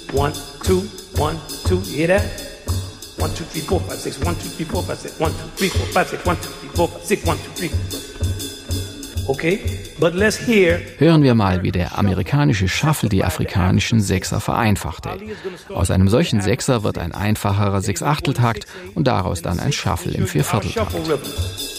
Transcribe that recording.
1, 2, 1, 2, you hear that? 1, 2, 3, 4, 5, 6, 1, 2, 3, 4, 5, 6, 1, 2, 3, 4, 5, 6, 1, 2, 3, 4, 5, 6, 1, 2, 3. Okay, but let's hear. Hören wir mal, wie der amerikanische Shuffle die afrikanischen Sechser vereinfachte. Aus einem solchen Sechser wird ein einfacherer Sechsachteltakt und daraus dann ein Shuffle im Viervierteltakt.